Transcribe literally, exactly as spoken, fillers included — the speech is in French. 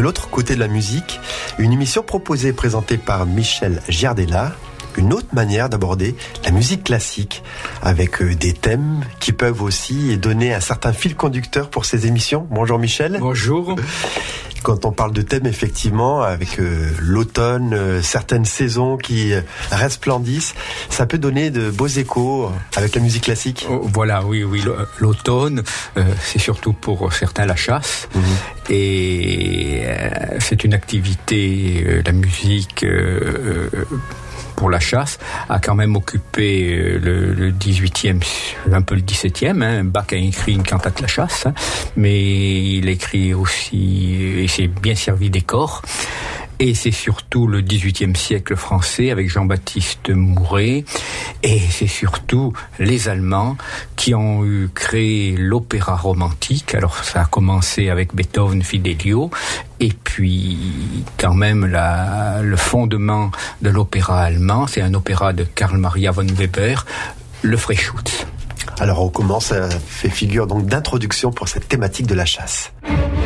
L'autre côté de la musique, une émission proposée et présentée par Michel Giardella, une autre manière d'aborder la musique classique avec des thèmes qui peuvent aussi donner un certain fil conducteur pour ces émissions. Bonjour Michel. Bonjour. Quand on parle de thèmes, effectivement, avec euh, l'automne, euh, certaines saisons qui euh, resplendissent, ça peut donner de beaux échos avec la musique classique. Oh, voilà, oui, oui, l'automne, euh, c'est surtout pour certains la chasse. Mmh. Et euh, c'est une activité, euh, la musique... Euh, pour la chasse, a quand même occupé le, le dix-huitième, un peu le dix-septième. Hein. Bach a écrit une cantate la chasse, hein, mais il écrit aussi, et s'est bien servi des cors. Et c'est surtout le dix-huitième siècle français avec Jean-Baptiste Mouret. Et c'est surtout les Allemands qui ont eu créé l'opéra romantique. Alors ça a commencé avec Beethoven, Fidelio. Et puis quand même la, le fondement de l'opéra allemand, c'est un opéra de Karl Maria von Weber, le Freischütz. Alors on commence, ça fait figure donc d'introduction pour cette thématique de la chasse.